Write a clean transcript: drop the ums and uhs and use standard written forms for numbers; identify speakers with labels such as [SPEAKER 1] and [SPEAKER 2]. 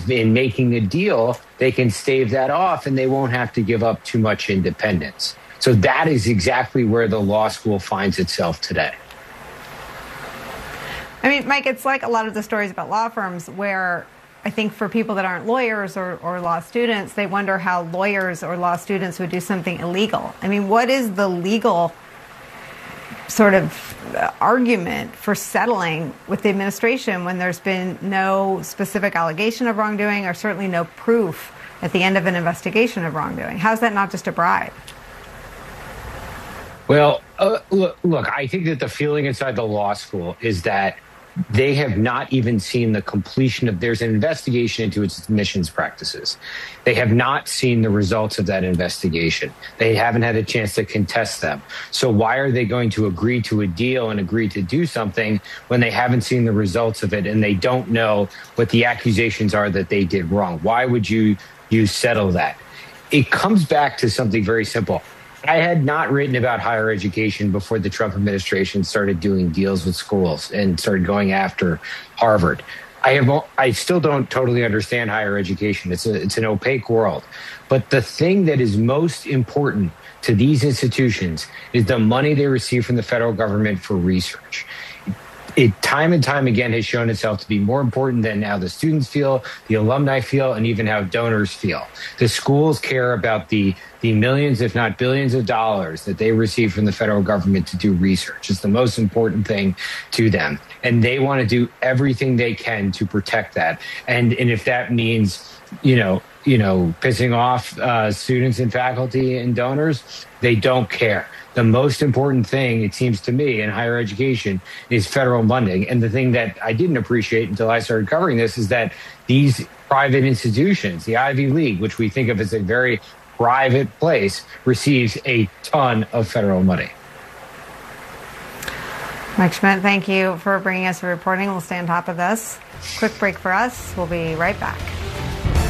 [SPEAKER 1] is in making a deal, they can stave that off and they won't have to give up too much independence. So that is exactly where the law school finds itself today.
[SPEAKER 2] I mean, Mike, it's like a lot of the stories about law firms where I think for people that aren't lawyers or law students, they wonder how lawyers or law students would do something illegal. I mean, what is the legal sort of argument for settling with the administration when there's been no specific allegation of wrongdoing or certainly no proof at the end of an investigation of wrongdoing? How's that not just a bribe?
[SPEAKER 1] Well, look, I think that the feeling inside the law school is that they have not even seen the completion of, there's an investigation into its admissions practices. They have not seen the results of that investigation. They haven't had a chance to contest them. So why are they going to agree to a deal and agree to do something when they haven't seen the results of it and they don't know what the accusations are that they did wrong? Why would you settle that? It comes back to something very simple. I had not written about higher education before the Trump administration started doing deals with schools and started going after Harvard. I still don't totally understand higher education. It's an opaque world. But the thing that is most important to these institutions is the money they receive from the federal government for research. It time and time again has shown itself to be more important than how the students feel, the alumni feel, and even how donors feel. The schools care about the millions, if not billions of dollars that they receive from the federal government to do research. It's the most important thing to them. And they want to do everything they can to protect that. And if that means, pissing off students and faculty and donors, they don't care. The most important thing, it seems to me, in higher education is federal funding. And the thing that I didn't appreciate until I started covering this is that these private institutions, the Ivy League, which we think of as a very private place, receives a ton of federal money.
[SPEAKER 2] Mike Schmidt, thank you for bringing us the reporting. We'll stay on top of this. Quick break for us. We'll be right back.